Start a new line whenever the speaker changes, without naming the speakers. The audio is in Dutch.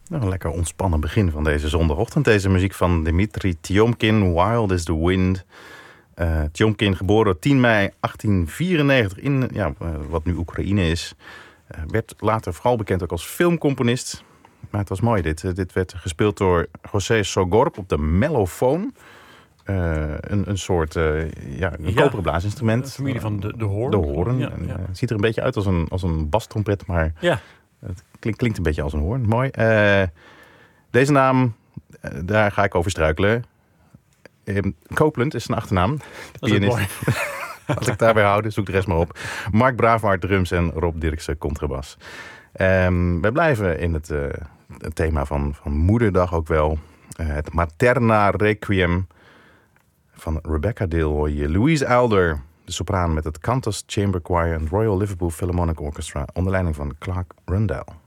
Nou, een lekker ontspannen begin van deze zondagochtend. Deze muziek van Dmitri Tiomkin, Wild is the Wind. Tiomkin, geboren op 10 mei 1894 in wat nu Oekraïne is. Werd later vooral bekend ook als filmcomponist. Maar het was mooi dit. Dit werd gespeeld door José Sogorb op de mellofoon. Een soort koperen blaasinstrument.
Een familie van de hoorn.
De hoorn.
Ja.
Het ziet er een beetje uit als een bastrompet, maar het klinkt een beetje als een hoorn. Mooi. Deze naam, daar ga ik over struikelen. Copeland is zijn achternaam.
Dat is mooi.
Als ik daarbij houden, zoek de rest maar op. Mark Bravaert, drums en Rob Dirksen, contrabas. Wij blijven in het thema van Moederdag ook wel. Het Materna Requiem van Rebecca Dill hoor je. Louise Elder, de sopraan met het Cantus Chamber Choir en Royal Liverpool Philharmonic Orchestra onder leiding van Clark Rundell.